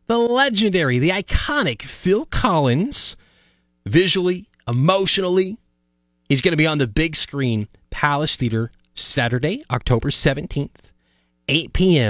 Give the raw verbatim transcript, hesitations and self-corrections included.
the legendary, the iconic Phil Collins, visually, emotionally. He's going to be on the big screen, Palace Theater, Saturday, October seventeenth, eight p.m.